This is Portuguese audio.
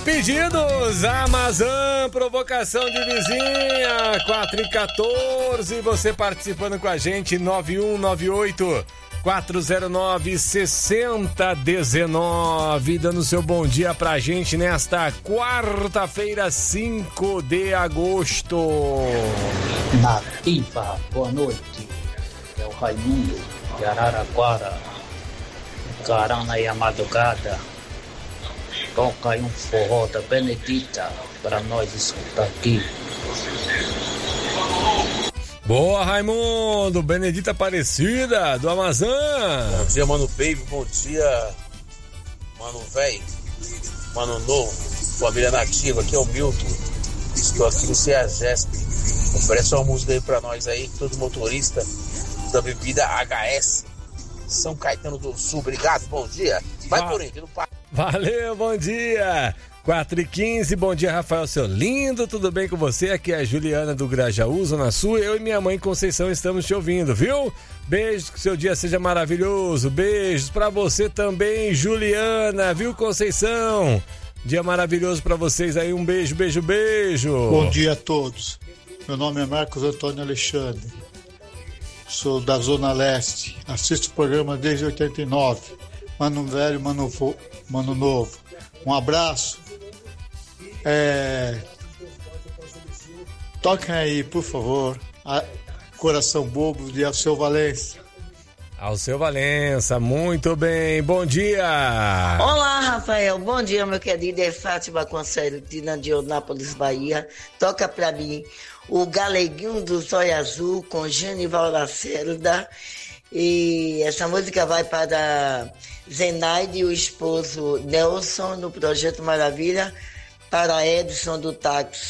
Pedidos, Amazon, provocação de vizinha, 4h14, você participando com a gente, 9198-409-6019, dando seu bom dia pra gente nesta quarta-feira, 5 de agosto. Nativa, boa noite, é o Raimundo de Araraquara, Carana e a madrugada. Toca aí um forró da Benedita para nós escutar aqui. Boa, Raimundo, Benedita Aparecida do Amazon. Bom dia, Mano Baby, bom dia, Mano Véi, Mano Novo, família nativa, aqui é o Milton, estou aqui no CEAGESP. Oferece uma música aí pra nós aí, todo motorista da bebida HS, São Caetano do Sul, obrigado, bom dia. Vai, Corinthians, não para. Valeu, bom dia. 4h15, bom dia, Rafael, seu lindo, tudo bem com você? Aqui é a Juliana do Grajaú, Zona Sul, eu e minha mãe Conceição estamos te ouvindo, viu? Beijos, que seu dia seja maravilhoso, beijos pra você também, Juliana, viu, Conceição? Dia maravilhoso pra vocês aí, um beijo, beijo, beijo. Bom dia a todos, meu nome é Marcos Antônio Alexandre, sou da Zona Leste, assisto o programa desde 89, Mano Velho, Mano Novo, um abraço. Toquem aí, por favor, Coração Bobo de Alceu Valença. Alceu Valença, muito bem, bom dia. Olá, Rafael, bom dia, meu querido, é Fátima Conselho de Nandionápolis, Bahia. Toca pra mim o Galeguinho do Zóio Azul com Genival Lacerda. E essa música vai para Zenaide e o esposo Nelson no Projeto Maravilha, para Edson do Táxi